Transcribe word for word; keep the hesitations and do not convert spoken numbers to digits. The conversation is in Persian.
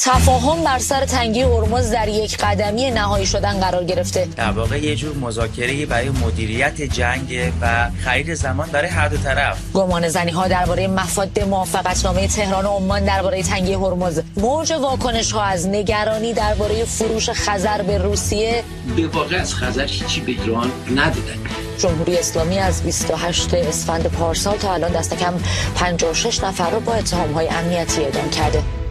تفاهم بر سر تنگی هرمز در یک قدمی نهایی شدن قرار گرفته. در واقع یه جور مذاکره برای مدیریت جنگ و خرید زمان برای هر دو طرف. گمانه‌زنی‌ها درباره مفاد موافقتنامه تهران و عمان درباره تنگی هرمز، موج واکنش‌ها از نگرانی درباره فروش خزر به روسیه. به واقع از خزر هیچی به ایران ندادن. جمهوری اسلامی از بیست و هشتم اسفند پارسال تا الان دست کم پنجاه و شش نفر را با اتهام‌های امنیتی اعدام کرده.